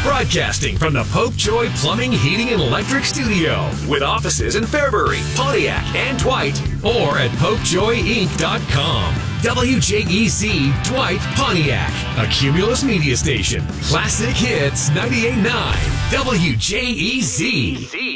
Broadcasting from the Pope Joy Plumbing, Heating, and Electric Studio with offices in Fairbury, Pontiac, and Dwight, or at PopeJoyInc.com. WJEZ Dwight, Pontiac, a Cumulus media station. Classic Hits 98.9 WJEZ.